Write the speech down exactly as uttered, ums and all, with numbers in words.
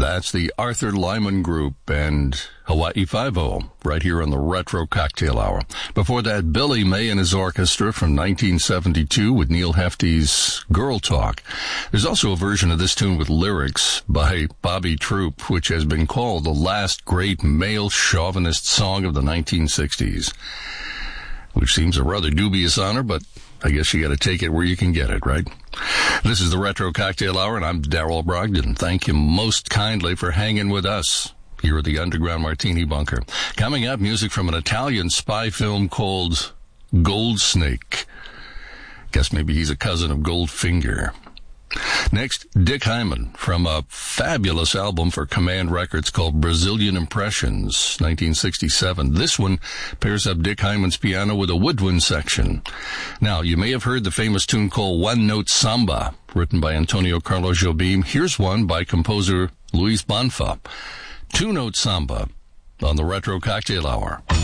That's the Arthur Lyman Group and Hawaii Five-O, right here on the Retro Cocktail Hour. Before that, Billy May and his orchestra from nineteen seventy-two with Neil Hefti's Girl Talk. There's also a version of this tune with lyrics by Bobby Troop, which has been called the last great male chauvinist song of the nineteen sixties. Which seems a rather dubious honor, but I guess you got to take it where you can get it, right? This is the Retro Cocktail Hour, and I'm Darrell Brogdon. Thank you most kindly for hanging with us here at the Underground Martini Bunker. Coming up, music from an Italian spy film called Gold Snake. Guess maybe he's a cousin of Goldfinger. Next, Dick Hyman from a fabulous album for Command Records called Brazilian Impressions, nineteen sixty-seven. This one pairs up Dick Hyman's piano with a woodwind section. Now, you may have heard the famous tune called One Note Samba, written by Antonio Carlos Jobim. Here's one by composer Luis Bonfa. Two Note Samba on the Retro Cocktail Hour.